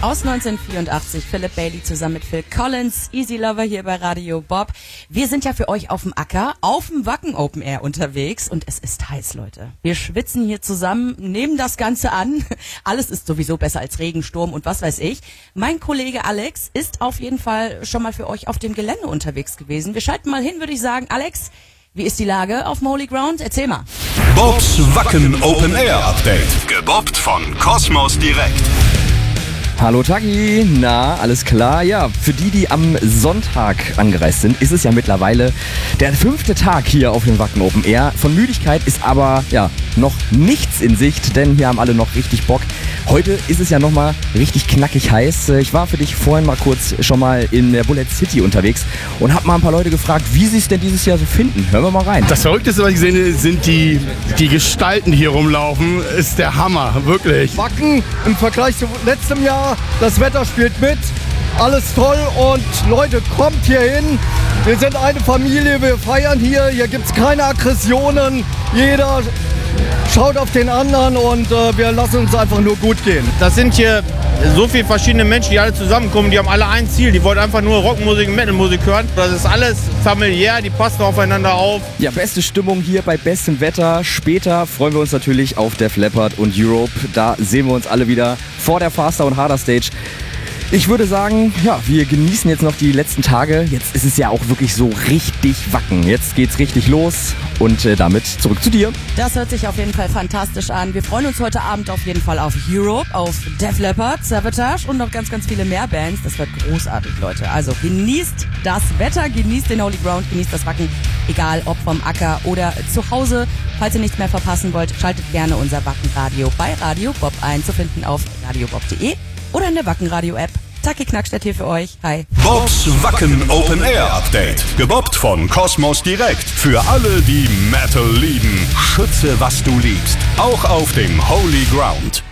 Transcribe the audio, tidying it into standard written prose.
aus 1984. Philip Bailey zusammen mit Phil Collins. Easy Lover hier bei Radio Bob. Wir sind ja für euch auf dem Acker, auf dem Wacken Open Air unterwegs und es ist heiß, Leute. Wir schwitzen hier zusammen, nehmen das Ganze an. Alles ist sowieso besser als Regen, Sturm und was weiß ich. Mein Kollege Alex ist auf jeden Fall schon mal für euch auf dem Gelände unterwegs gewesen. Wir schalten mal hin, würde ich sagen. Alex, wie ist die Lage auf dem Holy Ground? Erzähl mal. Bobs Wacken Open Air Update. Gebobbt von Kosmos Direkt. Hallo Tagi, na, alles klar? Ja, für die am Sonntag angereist sind, ist es ja mittlerweile der 5. Tag hier auf dem Wacken Open Air. Von Müdigkeit ist aber, ja, noch nichts in Sicht, denn hier haben alle noch richtig Bock. Heute ist es ja nochmal richtig knackig heiß. Ich war für dich vorhin mal kurz schon mal in der Bullet City unterwegs und habe mal ein paar Leute gefragt, wie sie es denn dieses Jahr so finden. Hören wir mal rein. Das Verrückteste, was ich gesehen habe, sind die Gestalten, die hier rumlaufen. Ist der Hammer, wirklich. Wacken im Vergleich zu letztem Jahr, das Wetter spielt mit, alles toll und Leute, kommt hier hin. Wir sind eine Familie, wir feiern hier gibt es keine Aggressionen, jeder schaut auf den anderen und wir lassen uns einfach nur gut gehen. Das sind hier so viele verschiedene Menschen, die alle zusammenkommen, die haben alle ein Ziel, die wollen einfach nur Rockmusik und Metalmusik hören. Das ist alles familiär, die passen aufeinander auf. Ja, beste Stimmung hier bei bestem Wetter. Später freuen wir uns natürlich auf Def Leppard und Europe. Da sehen wir uns alle wieder vor der Faster und Harder Stage. Ich würde sagen, ja, wir genießen jetzt noch die letzten Tage. Jetzt ist es ja auch wirklich so richtig Wacken. Jetzt geht's richtig los und damit zurück zu dir. Das hört sich auf jeden Fall fantastisch an. Wir freuen uns heute Abend auf jeden Fall auf Europe, auf Def Leppard, Savatage und noch ganz, ganz viele mehr Bands. Das wird großartig, Leute. Also genießt das Wetter, genießt den Holy Ground, genießt das Wacken, egal ob vom Acker oder zu Hause. Falls ihr nichts mehr verpassen wollt, schaltet gerne unser Wackenradio bei Radio Bob ein, zu finden auf radiobob.de oder in der Wackenradio-App. Taki Knackstedt hier für euch. Hi. Bobs Wacken Open Air Update. Gebobbt von Kosmos Direkt. Für alle, die Metal lieben. Schütze, was du liebst. Auch auf dem Holy Ground.